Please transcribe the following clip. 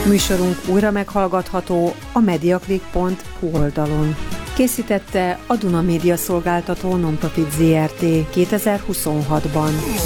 Műsorunk újra meghallgatható a mediaclick.hu oldalon. Készítette a Duna Média Szolgáltató Nonprofit Zrt. 2026-ban.